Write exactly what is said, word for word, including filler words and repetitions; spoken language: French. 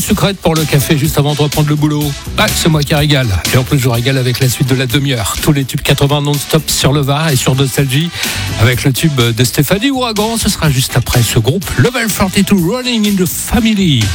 sucrète pour le café juste avant de reprendre le boulot. Bah, c'est moi qui régale. Et en plus, je régale avec la suite de la demi-heure. Tous les tubes quatre-vingts non-stop sur le Var et sur Nostalgie. Avec le tube de Stéphanie Ouragan, ce sera juste après ce groupe Level quarante-deux Running in the Family.